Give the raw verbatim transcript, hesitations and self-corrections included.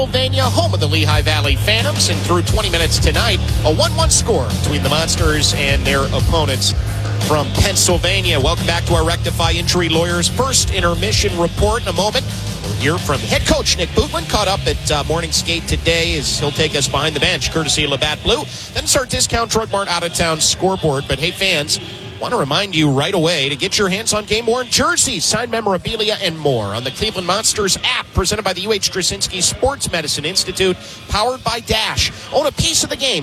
Pennsylvania, home of the Lehigh Valley Phantoms, and through twenty minutes tonight, a one one score between the Monsters and their opponents from Pennsylvania. Welcome back to our Rectify Injury Lawyers first intermission report. In a moment, we'll hear from head coach Nick Bootman, caught up at uh, morning skate today as he'll take us behind the bench, courtesy of Labatt Blue. Then it's our Discount Drug Mart out-of-town scoreboard. But hey, fans, want to remind you right away to get your hands on game-worn jerseys, signed memorabilia, and more on the Cleveland Monsters app, presented by the U H Straczynski Sports Medicine Institute, powered by Dash. Own a piece of the game.